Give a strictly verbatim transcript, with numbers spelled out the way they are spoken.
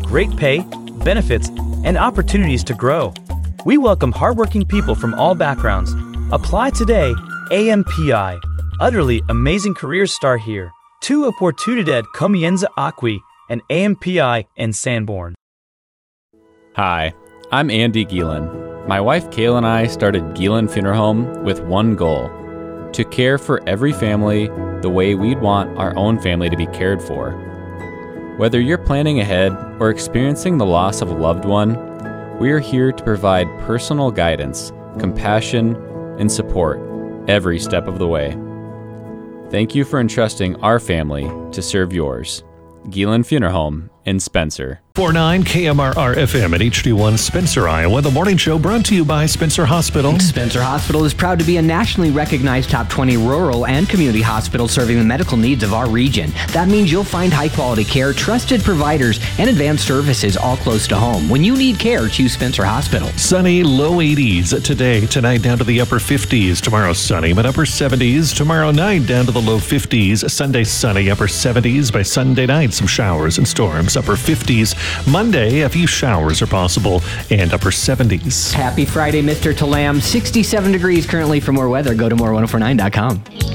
great pay, benefits, and opportunities to grow. We welcome hardworking people from all backgrounds. Apply today. A M P I. Utterly amazing careers start here. Tu oportunidad comienza aquí, and A M P I in Sanborn. Hi, I'm Andy Gielen. My wife Kayla and I started Gielen Funeral Home with one goal: to care for every family the way we'd want our own family to be cared for. Whether you're planning ahead or experiencing the loss of a loved one, we are here to provide personal guidance, compassion, and support every step of the way. Thank you for entrusting our family to serve yours. Gielen Funeral Home in Spencer. four nine K M R R F M at H D one Spencer, Iowa. The morning show brought to you by Spencer Hospital. Spencer Hospital is proud to be a nationally recognized top twenty rural and community hospital serving the medical needs of our region. That means you'll find high-quality care, trusted providers, and advanced services all close to home. When you need care, choose Spencer Hospital. Sunny, low eighties today. Tonight down to the upper fifties. Tomorrow sunny, but upper seventies. Tomorrow night down to the low fifties. Sunday sunny, upper seventies. By Sunday night, some showers and storms, upper fifties. Monday, a few showers are possible, and upper seventies. Happy Friday, Mister Talam. sixty-seven degrees currently. For more weather, go to more ten forty-nine dot com.